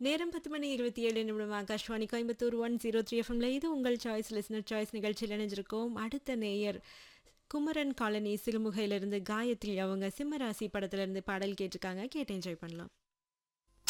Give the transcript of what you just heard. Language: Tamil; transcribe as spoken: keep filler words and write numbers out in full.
நேரம் பத்து மணி இருபத்தி ஏழு நிமிடம் Akashvani Coimbatore one zero three எஃப்எம்ல இது உங்கள் சாய்ஸ் லிஸ்னர் சாய்ஸ் நிகழ்ச்சியில் இணைஞ்சிருக்கோம். அடுத்த நேயர் குமரன் காலனி சிறுமுகையிலிருந்து காயத்ரி அவங்க சிம்மராசி படத்துல இருந்து பாடல் கேட்டிருக்காங்க. கேட்டு என்ஜாய் பண்ணலாம்.